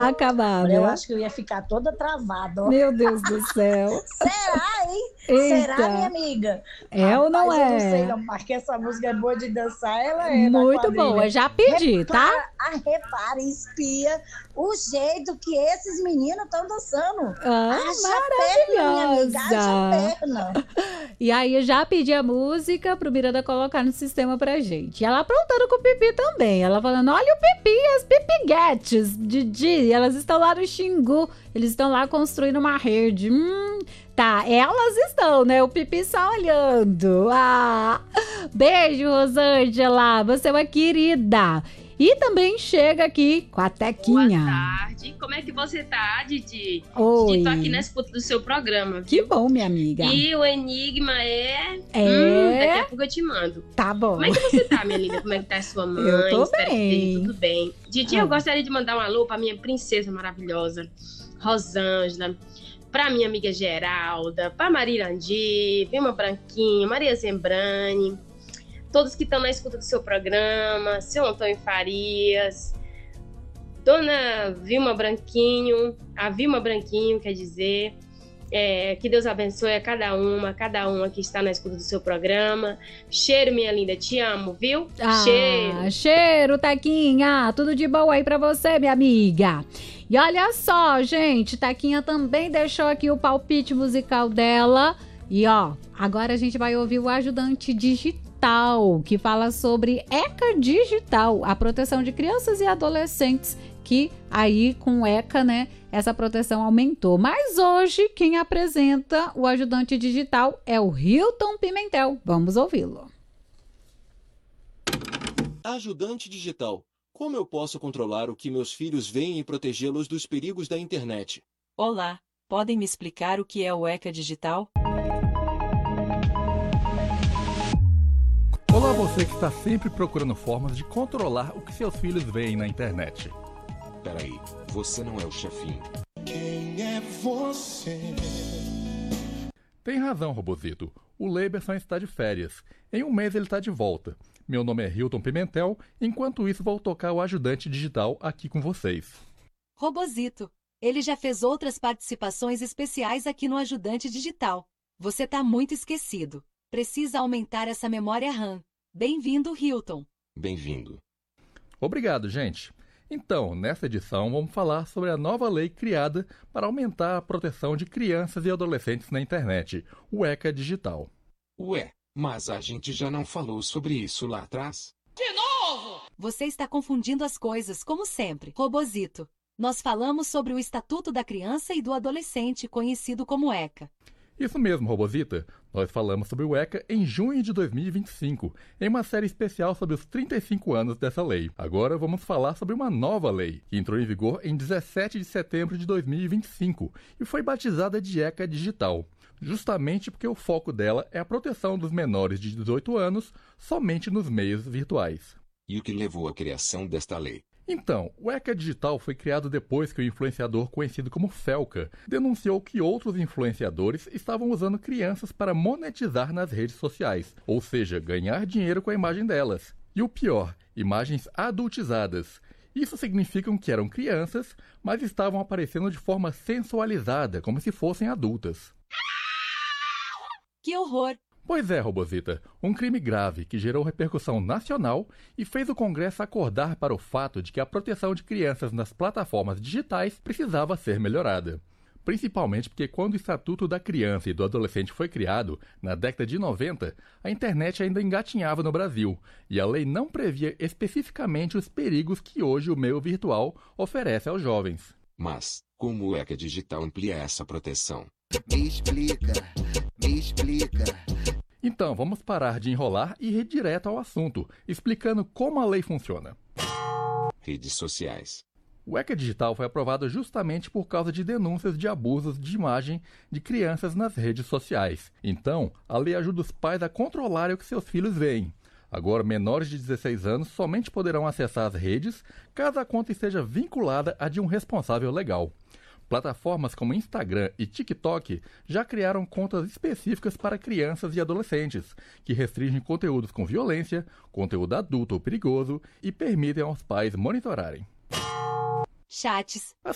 acabar, Eu né? acho que eu ia ficar toda travada, ó. Meu Deus do céu. Será, hein? Eita. Será, minha amiga? É ou não Rapaz, eu não sei é? não, mas que essa música é boa de dançar, ela é da Muito boa. quadrilha. Já pedi, tá? Repara, espia o jeito que esses meninos estão dançando. Ah, Haja perna, minha amiga, haja maravilhosa. perna. E aí eu já pedi a música pro Miranda colocar no sistema pra gente. E ela aprontando com o Pipi também. Ela falando, olha o Pipi e as pipiguetes. Didi, elas estão lá no Xingu. Eles estão lá construindo uma rede. Tá, elas estão, né? O Pipi só olhando. Ah, beijo, Rosângela. Você é uma querida. E também chega aqui com a Tequinha. Boa tarde. Como é que você tá, Didi? Oi. Didi, tô aqui na escuta do seu programa, Que viu? bom, minha amiga. E o enigma é... daqui a pouco eu te mando. Tá bom. Como é que você tá, minha linda? Como é que tá a sua mãe? Eu tô Espero bem. que esteja tudo bem. Didi, eu gostaria de mandar um alô pra minha princesa maravilhosa, Rosângela, pra minha amiga Geralda, pra Marirandi, Vilma Branquinho, Maria Zembrani, todos que estão na escuta do seu programa, seu Antônio Farias, Dona Vilma Branquinho, a Vilma Branquinho, quer dizer, que Deus abençoe a cada uma que está na escuta do seu programa. Cheiro, minha linda, te amo, viu? Cheiro, Tequinha, tudo de bom aí pra você, minha amiga. E olha só, gente, Tequinha também deixou aqui o palpite musical dela. E ó, agora a gente vai ouvir o Ajudante Digital, que fala sobre ECA Digital, a proteção de crianças e adolescentes, que aí com o ECA, né, essa proteção aumentou. Mas hoje quem apresenta o Ajudante Digital é o Hilton Pimentel. Vamos ouvi-lo. Ajudante Digital. Como eu posso controlar o que meus filhos veem e protegê-los dos perigos da internet? Olá, podem me explicar o que é o ECA Digital? Olá, você que está sempre procurando formas de controlar o que seus filhos veem na internet. Peraí, você não é o chefinho. Quem é você? Tem razão, Robozito. O Leiberson está de férias. Em um mês ele está de volta. Meu nome é Hilton Pimentel, enquanto isso vou tocar o Ajudante Digital aqui com vocês. Robozito, ele já fez outras participações especiais aqui no Ajudante Digital. Você tá muito esquecido. Precisa aumentar essa memória RAM. Bem-vindo, Hilton. Bem-vindo. Obrigado, gente. Então, nessa edição, vamos falar sobre a nova lei criada para aumentar a proteção de crianças e adolescentes na internet, o ECA Digital. Ué, mas a gente já não falou sobre isso lá atrás? De novo! Você está confundindo as coisas, como sempre. Robozito, nós falamos sobre o Estatuto da Criança e do Adolescente, conhecido como ECA. Isso mesmo, Robozita. Nós falamos sobre o ECA em junho de 2025, em uma série especial sobre os 35 anos dessa lei. Agora vamos falar sobre uma nova lei, que entrou em vigor em 17 de setembro de 2025 e foi batizada de ECA Digital, justamente porque o foco dela é a proteção dos menores de 18 anos somente nos meios virtuais. E o que levou à criação desta lei? Então, o ECA Digital foi criado depois que o influenciador conhecido como Felca denunciou que outros influenciadores estavam usando crianças para monetizar nas redes sociais, ou seja, ganhar dinheiro com a imagem delas. E o pior, imagens adultizadas. Isso significa que eram crianças, mas estavam aparecendo de forma sensualizada, como se fossem adultas. Que horror! Pois é, Robozita, um crime grave que gerou repercussão nacional e fez o Congresso acordar para o fato de que a proteção de crianças nas plataformas digitais precisava ser melhorada. Principalmente porque quando o Estatuto da Criança e do Adolescente foi criado, na década de 90, a internet ainda engatinhava no Brasil, e a lei não previa especificamente os perigos que hoje o meio virtual oferece aos jovens. Mas, como o ECA Digital amplia essa proteção? Me explica, me explica. Então, vamos parar de enrolar e ir direto ao assunto, explicando como a lei funciona. Redes sociais. O ECA Digital foi aprovado justamente por causa de denúncias de abusos de imagem de crianças nas redes sociais. Então, a lei ajuda os pais a controlarem o que seus filhos veem. Agora, menores de 16 anos somente poderão acessar as redes caso a conta esteja vinculada a de um responsável legal. Plataformas como Instagram e TikTok já criaram contas específicas para crianças e adolescentes, que restringem conteúdos com violência, conteúdo adulto ou perigoso e permitem aos pais monitorarem. Chats.